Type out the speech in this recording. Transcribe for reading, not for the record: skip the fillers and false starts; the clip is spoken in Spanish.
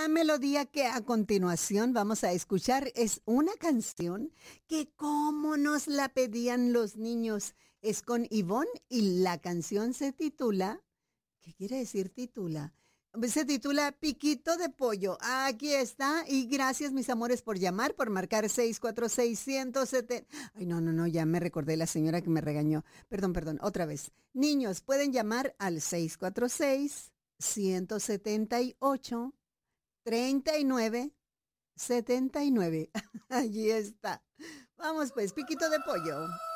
La melodía que a continuación vamos a escuchar es una canción que como nos la pedían los niños. Es con Ivonne y la canción se titula, ¿qué quiere decir titula? Se titula Piquito de Pollo. Aquí está. Y gracias, mis amores, por llamar, por marcar 646-170. Ay, no, ya me recordé la señora que me regañó. Perdón, otra vez. Niños, pueden llamar al 646-178-3979. Allí está. Vamos pues, Piquito de Pollo.